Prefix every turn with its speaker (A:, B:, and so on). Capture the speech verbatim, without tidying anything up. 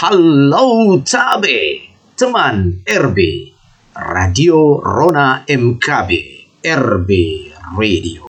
A: Halo Tabe, teman R B, Radio Rona M K B, R B Radio.